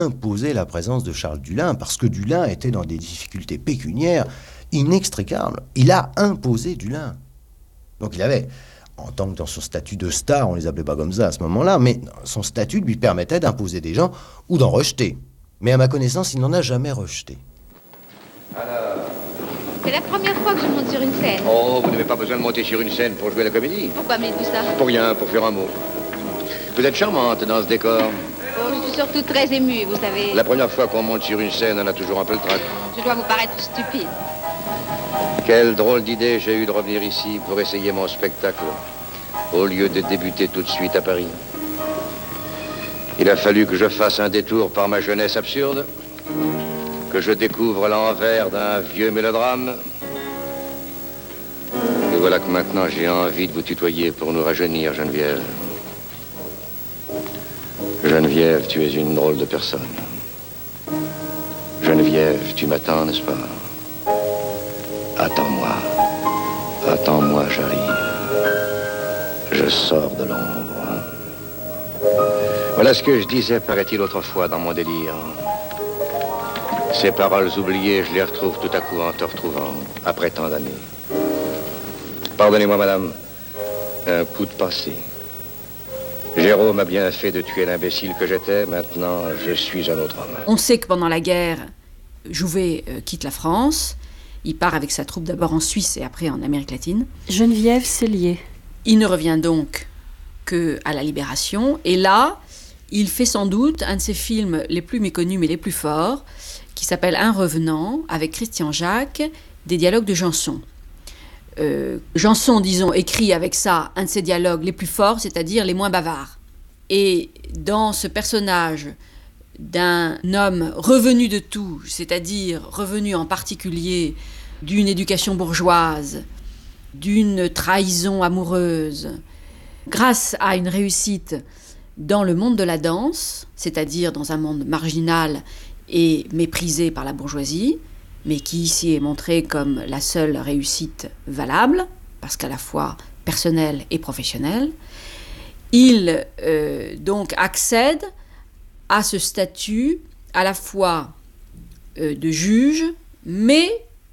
imposer la présence de Charles Dullin, parce que Dullin était dans des difficultés pécuniaires inextricables. Il a imposé Dullin. Donc il avait, en tant que dans son statut de star, on les appelait pas comme ça à ce moment-là, mais son statut lui permettait d'imposer des gens ou d'en rejeter. Mais à ma connaissance, il n'en a jamais rejeté. C'est la première fois que je monte sur une scène. Oh, vous n'avez pas besoin de monter sur une scène pour jouer la comédie. Pourquoi me dites-vous ça? Pour rien, pour faire un mot. Vous êtes charmante dans ce décor. Oh, je suis surtout très émue, vous savez. La première fois qu'on monte sur une scène, on a toujours un peu le trac. Je dois vous paraître stupide. Quelle drôle d'idée j'ai eu de revenir ici pour essayer mon spectacle, au lieu de débuter tout de suite à Paris. Il a fallu que je fasse un détour par ma jeunesse absurde, que je découvre l'envers d'un vieux mélodrame. Et voilà que maintenant j'ai envie de vous tutoyer pour nous rajeunir, Geneviève. Geneviève, tu es une drôle de personne. Geneviève, tu m'attends, n'est-ce pas? Attends-moi. Attends-moi, j'arrive. Je sors de l'ombre. Voilà ce que je disais, paraît-il, autrefois dans mon délire. Ces paroles oubliées, je les retrouve tout à coup en te retrouvant, après tant d'années. Pardonnez-moi, madame, un coup de passé. Jérôme a bien fait de tuer l'imbécile que j'étais. Maintenant, je suis un autre homme. On sait que pendant la guerre, Jouvet quitte la France. Il part avec sa troupe d'abord en Suisse et après en Amérique latine. Geneviève Cellier. Il ne revient donc qu'à la Libération. Et là, il fait sans doute un de ses films les plus méconnus mais les plus forts, qui s'appelle Un revenant, avec Christian Jacques, des dialogues de Janson. Janson, disons, écrit avec ça un de ses dialogues les plus forts, c'est-à-dire les moins bavards. Et dans ce personnage d'un homme revenu de tout, c'est-à-dire revenu en particulier d'une éducation bourgeoise, d'une trahison amoureuse, grâce à une réussite dans le monde de la danse, c'est-à-dire dans un monde marginal et méprisé par la bourgeoisie, mais qui ici est montré comme la seule réussite valable, parce qu'à la fois personnelle et professionnelle, il donc accède à ce statut à la fois de juge, mais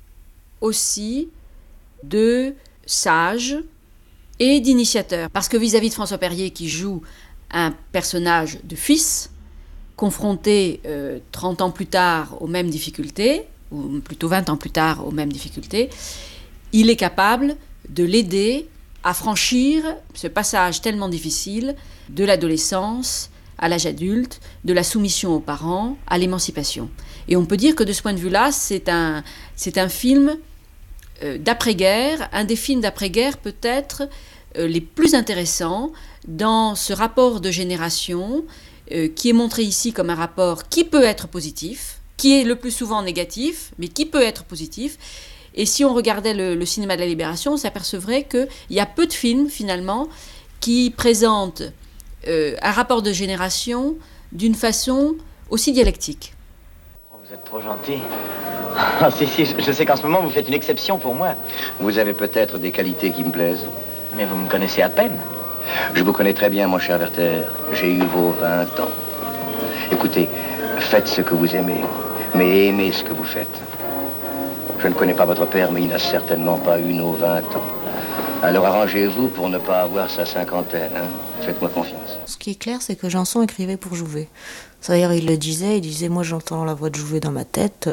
aussi de sage et d'initiateur. Parce que vis-à-vis de François Perrier, qui joue un personnage de fils, confronté 30 ans plus tard aux mêmes difficultés, ou plutôt 20 ans plus tard aux mêmes difficultés, il est capable de l'aider à franchir ce passage tellement difficile de l'adolescence à l'âge adulte, de la soumission aux parents à l'émancipation. Et on peut dire que de ce point de vue-là, c'est un film d'après-guerre, un des films d'après-guerre peut-être les plus intéressants dans ce rapport de génération qui est montré ici comme un rapport qui peut être positif, qui est le plus souvent négatif, mais qui peut être positif. Et si on regardait le cinéma de la Libération, on s'apercevrait qu'il y a peu de films, finalement, qui présentent un rapport de génération d'une façon aussi dialectique. Oh, vous êtes trop gentil. Ah, si, je sais qu'en ce moment, vous faites une exception pour moi. Vous avez peut-être des qualités qui me plaisent. Mais vous me connaissez à peine. Je vous connais très bien, mon cher Werther. J'ai eu vos 20 ans. Écoutez, faites ce que vous aimez, mais aimez ce que vous faites. Je ne connais pas votre père, mais il n'a certainement pas eu nos 20 ans. Alors arrangez-vous pour ne pas avoir sa cinquantaine, hein. Faites-moi confiance. Ce qui est clair, c'est que Janson écrivait pour Jouvet. C'est-à-dire, il disait, moi j'entends la voix de Jouvet dans ma tête,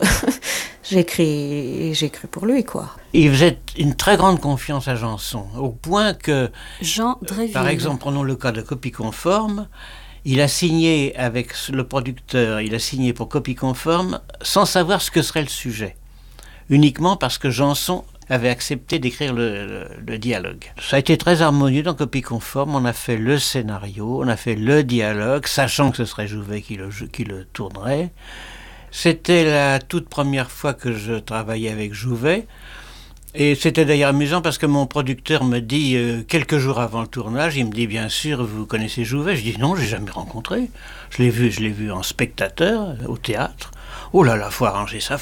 j'écris pour lui, quoi. Il faisait une très grande confiance à Janson, au point que, Jean Dréville. Par exemple, prenons le cas de Copie Conforme, il a signé avec le producteur, il a signé pour Copie Conforme sans savoir ce que serait le sujet, uniquement parce que Janson avait accepté d'écrire le dialogue. Ça a été très harmonieux dans Copie Conforme, on a fait le scénario, on a fait le dialogue, sachant que ce serait Jouvet qui le tournerait. C'était la toute première fois que je travaillais avec Jouvet, et c'était d'ailleurs amusant parce que mon producteur me dit, quelques jours avant le tournage, il me dit, bien sûr, vous connaissez Jouvet? Je dis, non, je l'ai jamais rencontré. Je l'ai vu en spectateur, au théâtre. Oh là là, faut arranger ça.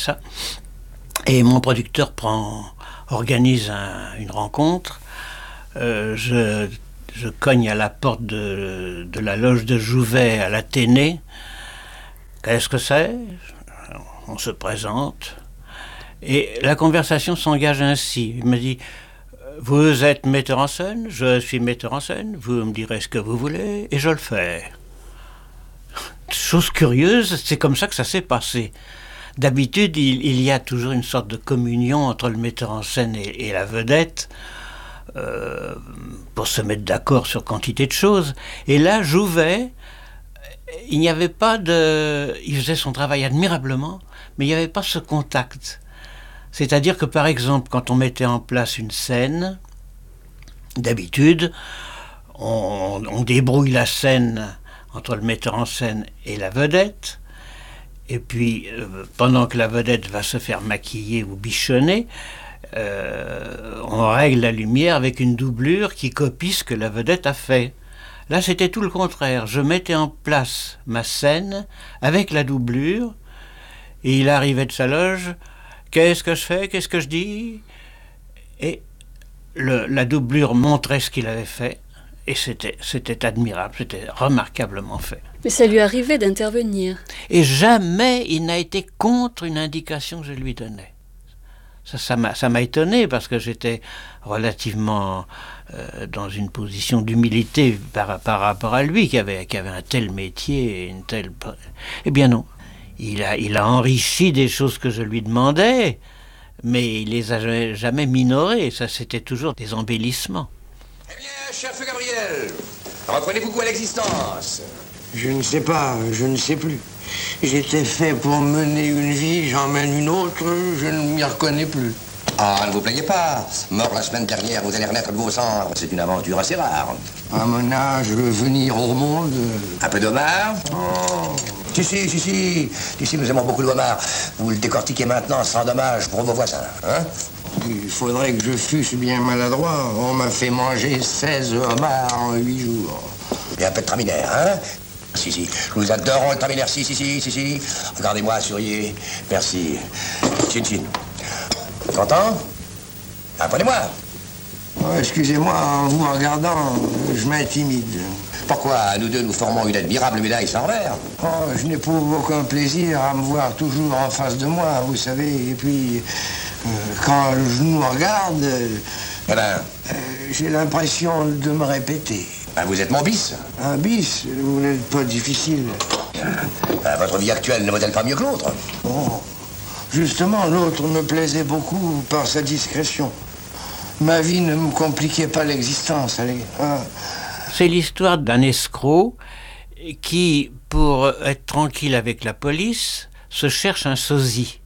Et mon producteur organise une rencontre. Je cogne à la porte de la loge de Jouvet à l'Athénée. Qu'est-ce que c'est? On se présente. Et la conversation s'engage ainsi. Il me dit, vous êtes metteur en scène, je suis metteur en scène, vous me direz ce que vous voulez, et je le fais. Chose curieuse, c'est comme ça que ça s'est passé. D'habitude, il y a toujours une sorte de communion entre le metteur en scène et la vedette, pour se mettre d'accord sur quantité de choses. Et là, Jouvet, il n'y avait pas de... Il faisait son travail admirablement, mais il n'y avait pas ce contact. C'est-à-dire que, par exemple, quand on mettait en place une scène, d'habitude, on débrouille la scène entre le metteur en scène et la vedette, et puis, pendant que la vedette va se faire maquiller ou bichonner, on règle la lumière avec une doublure qui copie ce que la vedette a fait. Là, c'était tout le contraire. Je mettais en place ma scène avec la doublure, et il arrivait de sa loge. Qu'est-ce que je fais? Qu'est-ce que je dis? Et la doublure montrait ce qu'il avait fait, et c'était admirable, c'était remarquablement fait. Mais ça lui arrivait d'intervenir. Et jamais il n'a été contre une indication que je lui donnais. Ça m'a étonné, parce que j'étais relativement dans une position d'humilité par rapport à lui, qui avait un tel métier, une telle... Eh bien non. Il a enrichi des choses que je lui demandais, mais il les a jamais minorées. Ça, c'était toujours des embellissements. Eh bien, cher feu Gabriel, reprenez-vous goût à l'existence? Je ne sais pas, je ne sais plus. J'étais fait pour mener une vie, j'en mène une autre, je ne m'y reconnais plus. Ah, ne vous plaignez pas. Mort la semaine dernière, vous allez renaître de vos cendres. C'est une aventure assez rare. À mon âge, venir au monde... Un peu d'homard? Oh. Si, nous aimons beaucoup le homard. Vous le décortiquez maintenant sans dommage pour vos voisins, hein? Il faudrait que je fusse bien maladroit. On m'a fait manger 16 homards en 8 jours. Et un peu de traminaire, hein? Si, nous adorons le traminaire, si. Regardez-moi, souriez. Merci. Chin. Content? Apprenez-moi. Oh, excusez-moi, en vous regardant, je m'intimide. Pourquoi? Nous deux, nous formons une admirable médaille sans revers. Oh, je n'éprouve aucun plaisir à me voir toujours en face de moi, vous savez. Et puis, quand je nous regarde, j'ai l'impression de me répéter. Vous êtes mon bis. Un bis? Vous n'êtes pas difficile. Votre vie actuelle ne vaut-elle pas mieux que l'autre? Oh, justement, l'autre me plaisait beaucoup par sa discrétion. Ma vie ne me compliquait pas l'existence, allez. C'est l'histoire d'un escroc qui, pour être tranquille avec la police, se cherche un sosie.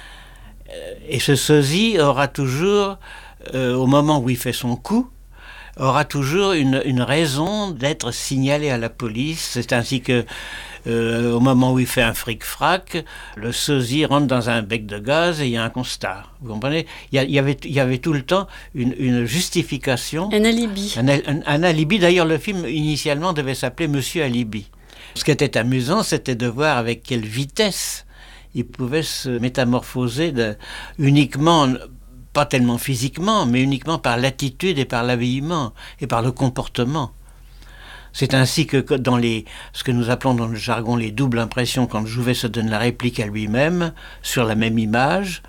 Et ce sosie aura toujours, au moment où il fait son coup, aura toujours une raison d'être signalé à la police. C'est ainsi que, au moment où il fait un fric-frac, le sosie rentre dans un bec de gaz et il y a un constat. Vous comprenez? Il y avait tout le temps une justification. Un alibi. Un alibi. D'ailleurs, le film, initialement, devait s'appeler Monsieur Alibi. Ce qui était amusant, c'était de voir avec quelle vitesse il pouvait se métamorphoser uniquement... pas tellement physiquement, mais uniquement par l'attitude et par l'habillement et par le comportement. C'est ainsi que dans ce que nous appelons dans le jargon les doubles impressions, quand Jouvet se donne la réplique à lui-même sur la même image,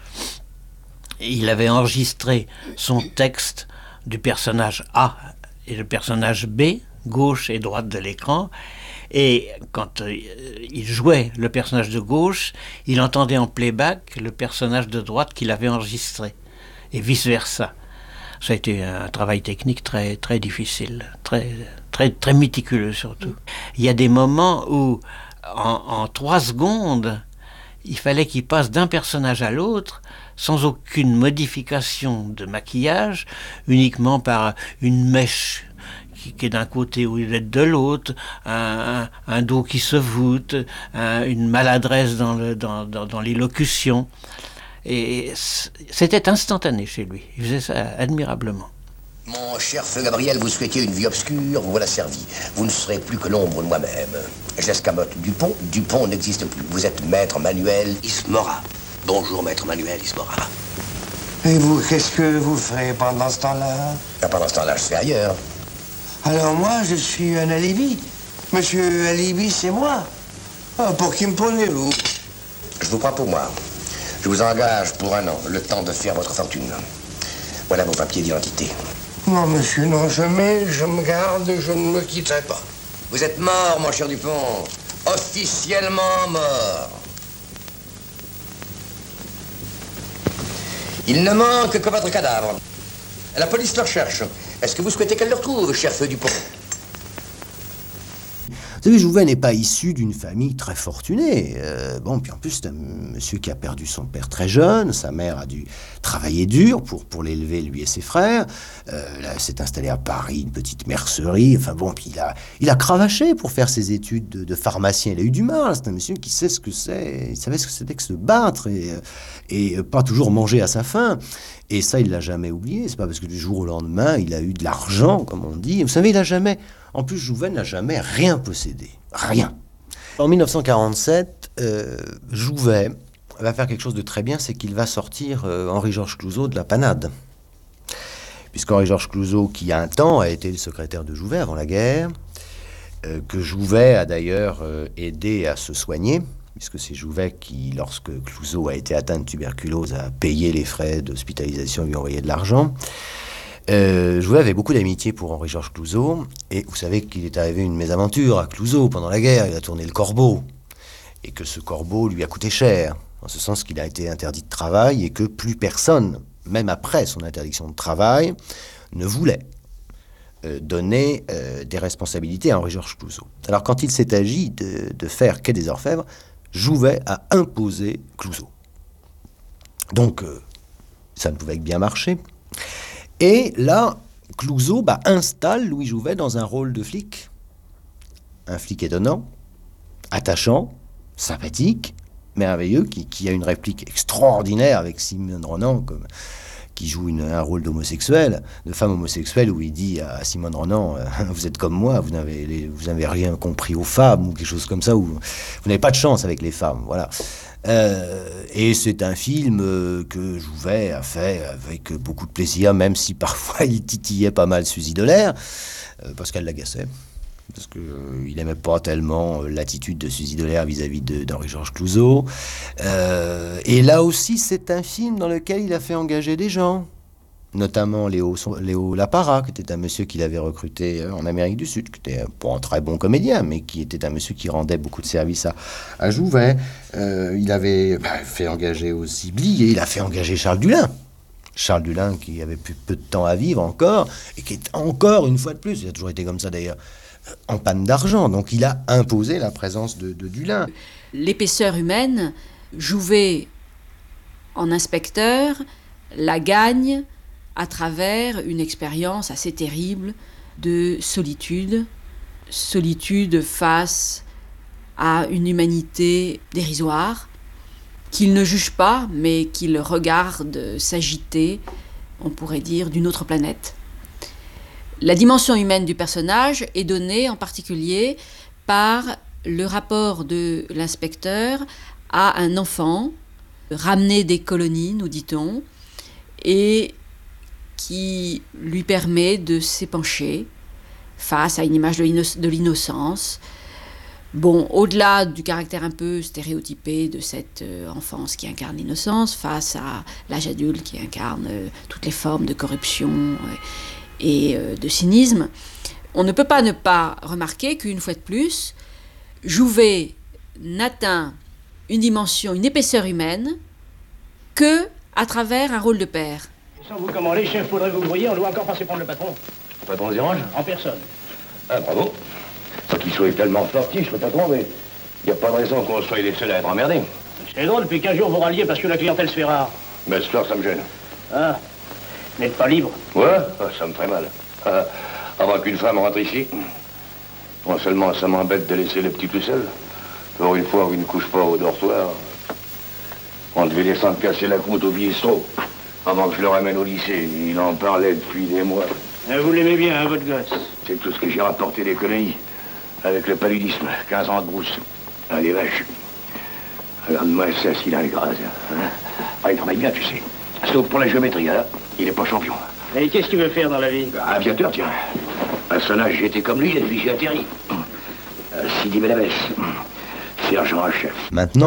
il avait enregistré son texte du personnage A et le personnage B, gauche et droite de l'écran, et quand il jouait le personnage de gauche, il entendait en playback le personnage de droite qu'il avait enregistré. Et vice-versa. Ça a été un travail technique très, très difficile, très méticuleux surtout. Il y a des moments où, en 3 secondes, il fallait qu'il passe d'un personnage à l'autre sans aucune modification de maquillage, uniquement par une mèche qui est d'un côté ou de l'autre, un dos qui se voûte, une maladresse dans l'élocution. Et c'était instantané chez lui. Il faisait ça admirablement. Mon cher feu Gabriel, vous souhaitiez une vie obscure, vous voilà servi. Vous ne serez plus que l'ombre de moi-même. J'escamote Dupont. Dupont n'existe plus. Vous êtes maître Manuel Ismora. Bonjour, maître Manuel Ismora. Et vous, qu'est-ce que vous ferez pendant ce temps-là? Pendant ce temps-là, je serai ailleurs. Alors moi, je suis un alibi. Monsieur Alibi, c'est moi. Ah, pour qui me prenez-vous? Je vous prends pour moi. Je vous engage pour 1 an, le temps de faire votre fortune. Voilà vos papiers d'identité. Non, monsieur, non, jamais je me garde, je ne me quitterai pas. Vous êtes mort, mon cher Dupont. Officiellement mort. Il ne manque que votre cadavre. La police le recherche. Est-ce que vous souhaitez qu'elle le retrouve, cher feu Dupont? Vous savez, Jouvet n'est pas issu d'une famille très fortunée. Bon, puis en plus, c'est un monsieur qui a perdu son père très jeune. Sa mère a dû travailler dur pour l'élever, lui et ses frères. Là, s'est installé à Paris, une petite mercerie. Enfin bon, puis il a cravaché pour faire ses études de pharmacien. Il a eu du mal. C'est un monsieur qui sait ce que c'est. Il savait ce que c'était que se battre et pas toujours manger à sa faim. Et ça, il l'a jamais oublié. C'est pas parce que du jour au lendemain, il a eu de l'argent, comme on dit. Vous savez, il a jamais... En plus, Jouvet n'a jamais rien possédé. Rien. En 1947, Jouvet va faire quelque chose de très bien, c'est qu'il va sortir Henri-Georges Clouzot de la panade. Puisqu'Henri-Georges Clouzot, qui un temps a été le secrétaire de Jouvet avant la guerre, que Jouvet a d'ailleurs aidé à se soigner, puisque c'est Jouvet qui, lorsque Clouzot a été atteint de tuberculose, a payé les frais d'hospitalisation et lui envoyé de l'argent. Jouvet avait beaucoup d'amitié pour Henri-Georges Clouzot, et vous savez qu'il est arrivé une mésaventure à Clouzot pendant la guerre. Il a tourné le corbeau, et que ce corbeau lui a coûté cher, en ce sens qu'il a été interdit de travail, et que plus personne, même après son interdiction de travail, ne voulait donner des responsabilités à Henri-Georges Clouzot. Alors quand il s'est agi de faire Quai des Orfèvres, Jouvet a imposé Clouzot. Donc ça ne pouvait que bien marcher. Et là, Clouzot installe Louis Jouvet dans un rôle de flic. Un flic étonnant, attachant, sympathique, merveilleux, qui a une réplique extraordinaire avec Simone Ronan, qui joue un rôle d'homosexuel, de femme homosexuelle, où il dit à Simone Ronan, vous êtes comme moi, vous n'avez rien compris aux femmes, ou quelque chose comme ça, ou vous n'avez pas de chance avec les femmes, voilà. Et c'est un film que Jouvet a fait avec beaucoup de plaisir, même si parfois il titillait pas mal Suzy Dolaire, parce qu'elle l'agaçait. Parce qu'il n'aimait pas tellement l'attitude de Suzy Dolaire vis-à-vis d'Henri-Georges Clouzot. Et là aussi, c'est un film dans lequel il a fait engager des gens, notamment Léo Lapara, qui était un monsieur qu'il avait recruté en Amérique du Sud, qui était pas un très bon comédien, mais qui était un monsieur qui rendait beaucoup de services à Jouvet. Il avait fait engager aussi Bly, et il a fait engager Charles Dulin. Charles Dulin, qui avait plus peu de temps à vivre encore, et qui est encore, une fois de plus, il a toujours été comme ça d'ailleurs, en panne d'argent. Donc il a imposé la présence de Dulin. L'épaisseur humaine, Jouvet en inspecteur, la gagne à travers une expérience assez terrible de solitude. Solitude face à une humanité dérisoire, qu'il ne juge pas, mais qu'il regarde s'agiter, on pourrait dire, d'une autre planète. La dimension humaine du personnage est donnée en particulier par le rapport de l'inspecteur à un enfant ramené des colonies, nous dit-on, et qui lui permet de s'épancher face à une image de l'innocence. Bon, au-delà du caractère un peu stéréotypé de cette enfance qui incarne l'innocence, face à l'âge adulte qui incarne toutes les formes de corruption et de cynisme, on ne peut pas ne pas remarquer qu'une fois de plus, Jouvet n'atteint une dimension, une épaisseur humaine que à travers un rôle de père. Sans vous commander, chef, faudrait vous grouiller, on doit encore passer prendre le patron. Le patron dérange? En personne. Ah, bravo. Pas qu'il soit tellement fortiche, le patron, mais il n'y a pas de raison qu'on soit les seuls à être emmerdés. C'est drôle, depuis 15 jours, vous ralliez parce que la clientèle se fait rare. Mais ce soir, ça me gêne. Ah, vous n'êtes pas libre? Ouais, ça me ferait mal. Avant qu'une femme rentre ici, non seulement ça m'embête de laisser le petit tout seul, pour une fois où il ne couche pas au dortoir, on devait descendre casser la croûte au bistrot avant que je le ramène au lycée. Il en parlait depuis des mois. Vous l'aimez bien, hein, votre gosse? C'est tout ce que j'ai rapporté des colonies, avec le paludisme, 15 ans de brousse. Ah, les vaches. Regarde-moi ça, s'il a les grâce. Hein? Ah, il travaille bien, tu sais. Sauf pour la géométrie, hein. Il n'est pas champion. Et qu'est-ce qu'il veut faire dans la vie? Aviateur, tiens. À son âge, j'étais comme lui, et puis j'ai atterri. Sidi Belabès. sergent en chef. Maintenant,